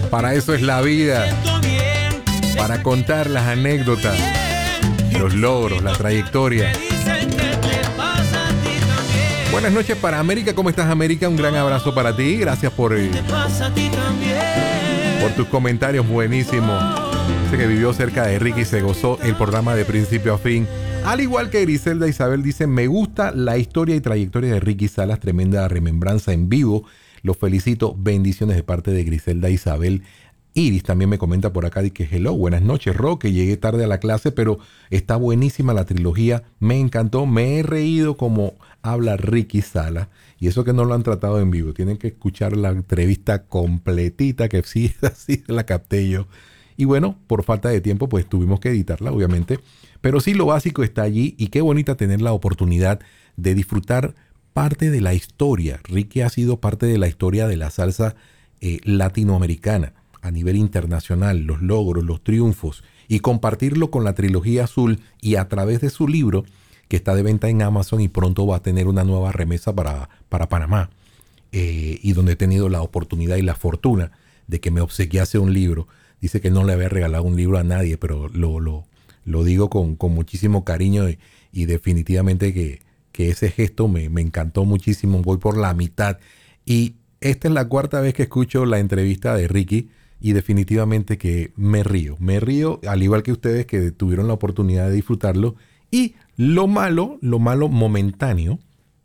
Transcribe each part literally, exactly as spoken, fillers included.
Para eso es la vida. Para contar las anécdotas, los logros, la trayectoria. Buenas noches para América. ¿Cómo estás, América? Un gran abrazo para ti. Gracias por, eh, por tus comentarios buenísimos. Dice que vivió cerca de Ricky y se gozó el programa de principio a fin. Al igual que Griselda Isabel dice, me gusta la historia y trayectoria de Ricky Salas, tremenda remembranza en vivo. Los felicito, bendiciones de parte de Griselda Isabel. Iris también me comenta por acá, dice que hello, buenas noches, Ro, que llegué tarde a la clase, pero está buenísima la trilogía, me encantó, me he reído como habla Ricky Salas, y eso que no lo han tratado en vivo, tienen que escuchar la entrevista completita, que sí, así la capté yo. Y bueno, por falta de tiempo, pues tuvimos que editarla, obviamente. Pero sí, lo básico está allí y qué bonita tener la oportunidad de disfrutar parte de la historia. Ricky ha sido parte de la historia de la salsa eh, latinoamericana a nivel internacional, los logros, los triunfos, y compartirlo con la Trilogía Azul y a través de su libro, que está de venta en Amazon y pronto va a tener una nueva remesa para, para Panamá, eh, y donde he tenido la oportunidad y la fortuna de que me obsequiase un libro. Dice que no le había regalado un libro a nadie, pero lo, lo, lo digo con, con muchísimo cariño y, y definitivamente que, que ese gesto me, me encantó muchísimo. Voy por la mitad. Y esta es la cuarta vez que escucho la entrevista de Ricky y definitivamente que me río. Me río, al igual que ustedes que tuvieron la oportunidad de disfrutarlo. Y lo malo, lo malo momentáneo,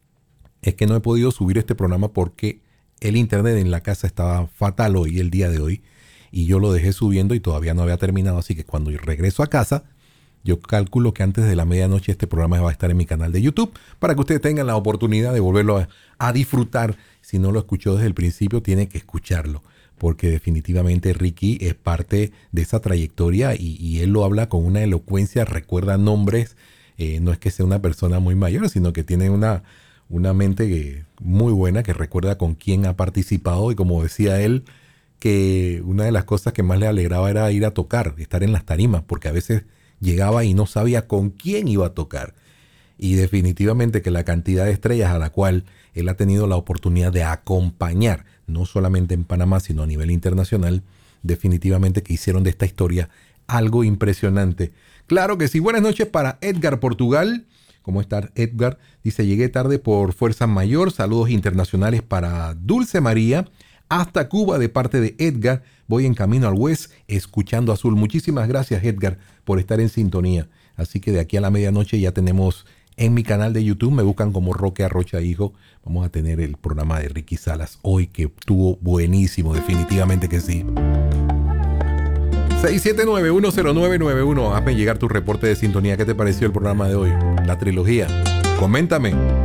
es que no he podido subir este programa porque el internet en la casa estaba fatal hoy, el día de hoy. Y yo lo dejé subiendo y todavía no había terminado. Así que cuando regreso a casa, yo calculo que antes de la medianoche este programa va a estar en mi canal de YouTube para que ustedes tengan la oportunidad de volverlo a, a disfrutar. Si no lo escuchó desde el principio, tiene que escucharlo. Porque definitivamente Ricky es parte de esa trayectoria y, y él lo habla con una elocuencia, recuerda nombres. Eh, no es que sea una persona muy mayor, sino que tiene una, una mente que, muy buena, que recuerda con quién ha participado. Y como decía él, que una de las cosas que más le alegraba era ir a tocar, estar en las tarimas, porque a veces llegaba y no sabía con quién iba a tocar. Y definitivamente que la cantidad de estrellas a la cual él ha tenido la oportunidad de acompañar, no solamente en Panamá, sino a nivel internacional, definitivamente que hicieron de esta historia algo impresionante. Claro que sí. Buenas noches para Edgar Portugal. ¿Cómo está Edgar? Dice, llegué tarde por fuerza mayor. Saludos internacionales para Dulce María. Hasta Cuba de parte de Edgar. Voy en camino al West escuchando Azul. Muchísimas gracias, Edgar, por estar en sintonía. Así que de aquí a la medianoche ya tenemos en mi canal de YouTube, me buscan como Roque Arrocha Hijo. Vamos a tener el programa de Ricky Salas hoy, que estuvo buenísimo, definitivamente que sí. seis siete nueve, uno cero nueve nueve uno. Hazme llegar tu reporte de sintonía. ¿Qué te pareció el programa de hoy? La trilogía. Coméntame.